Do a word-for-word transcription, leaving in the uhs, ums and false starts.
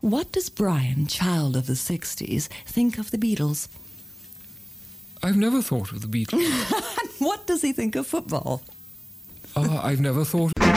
What does Brian, child of the sixties, think of the Beatles? I've never thought of the Beatles. What does he think of football? uh, I've never thought...